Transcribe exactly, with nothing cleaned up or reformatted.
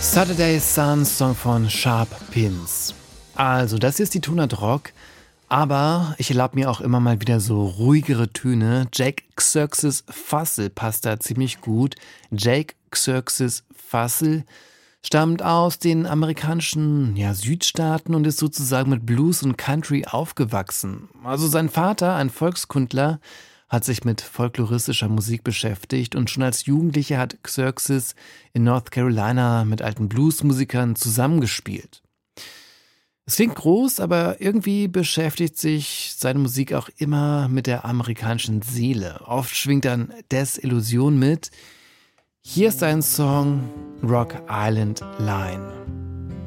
Saturday Sun, Song von Sharp Pins. Also, das hier ist die Tonart Rock, aber ich erlaube mir auch immer mal wieder so ruhigere Töne. Jake Xerxes Fussell passt da ziemlich gut. Jake Xerxes Fussell stammt aus den amerikanischen ja, Südstaaten und ist sozusagen mit Blues und Country aufgewachsen. Also sein Vater, ein Volkskundler, hat sich mit folkloristischer Musik beschäftigt und schon als Jugendlicher hat Xerxes in North Carolina mit alten Bluesmusikern zusammengespielt. Es klingt groß, aber irgendwie beschäftigt sich seine Musik auch immer mit der amerikanischen Seele. Oft schwingt dann Desillusion mit. Hier ist ein Song, Rock Island Line.